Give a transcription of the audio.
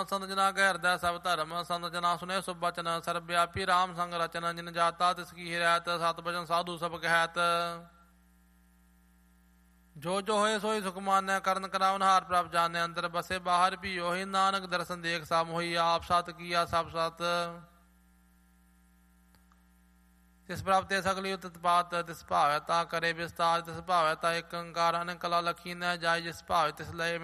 ਸੰਤ ਜਨਾ ਕੈ ਹਿਰਦੈ ਸਭ ਧਰਮ, ਸੰਤ ਜਨਾ ਸੁਨੇ ਸੁਭ ਬਚਨ, ਸਰਬ ਵਿਆਪੀ ਰਾਮ ਸੰਗ ਰਚਨ, ਜਿਨ ਜਾਤਾ ਤਿਸ ਕੀ ਹਿਰੈਤ, ਸਤ ਬਚਨ ਸਾਧੂ ਸਭ ਕਹਿਤ। ਜੋ ਜੋ ਹੋਏ ਸੋਈ ਸੁਖ ਮਾਨੈ, ਕਰਨ ਕਰਾਵਨ ਹਾਰ ਪ੍ਰਭ ਜਾਣੈ, ਅੰਦਰ ਬਸੇ ਬਾਹਰ ਵੀ ਉਹੀ, ਨਾਨਕ ਦਰਸ਼ਨ ਦੇਖ ਸਭ ਹੋਈ, ਆਪ ਸਤ ਕੀਆ ਸਭ ਸਤ। ਤਿਸ ਪ੍ਰਭ ਤੇ ਸਗਲੀ ਉਤਪਾਤ, ਤਿਸ ਭਾਵੈ ਤਾ ਕਰੇ ਵਿਸਤਾਰ, ਤਿਸ ਭਾਵੈ ਤਾ ਏਕ ਓੰਕਾਰ, ਅਨੇਕ ਕਲਾ ਲਖੀ ਨ ਜਾਇ, ਜਿਸ ਭਾਵੈ ਤਿਸ ਲਏ